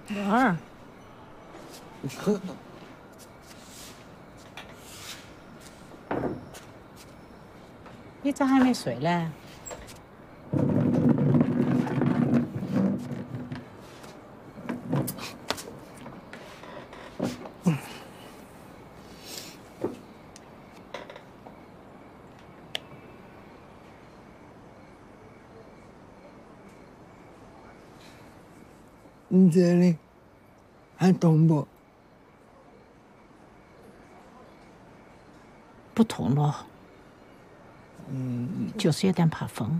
女儿，你咋还没睡嘞？ 你这里还痛不？ 不痛了，就是有点怕风。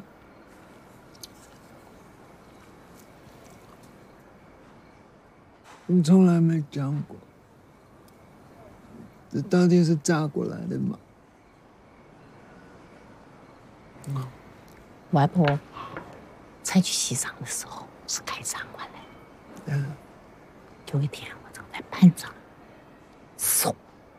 你从来没讲过，这到底是咋过来的嘛？ 外婆才去西藏的时候是开场馆的，有一天我正在盘上，嗖，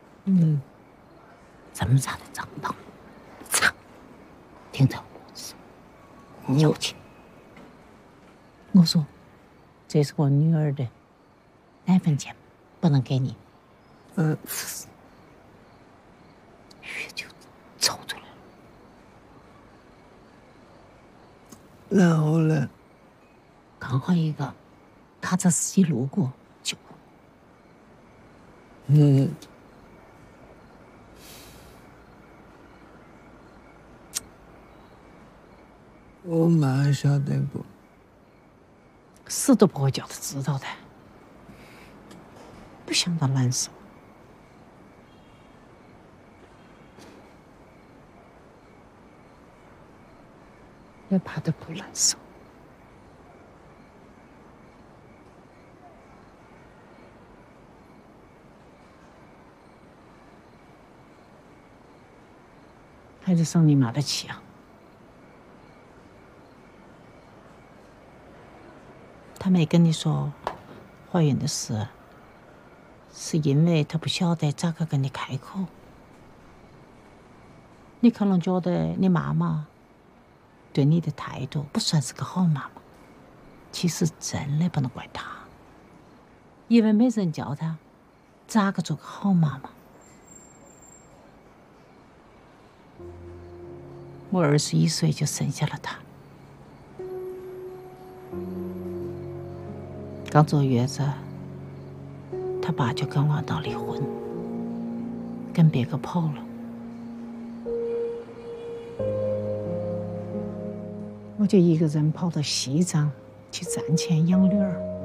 这么大的张刀，嚓，顶在我脖子上，扭起。我说：“这是我女儿的奶粉钱，不能给你。”血就抽出来了。 然后呢？ 刚好一个卡车司机路过，救我。我妈晓得不？ 死都不会叫他知道的，不想他难受。也怕他不难受。还是生你妈的气啊！她没跟你说怀孕的事，是因为她不晓得咋个跟你开口。你可能觉得你妈妈对你的态度不算是个好妈妈，其实真的不能怪她，因为没人教她咋个做个好妈妈。我21岁就生下了她，刚坐月子，他爸就跟我闹离婚，跟别个跑了。我就一个人跑到西藏去赚钱养女儿。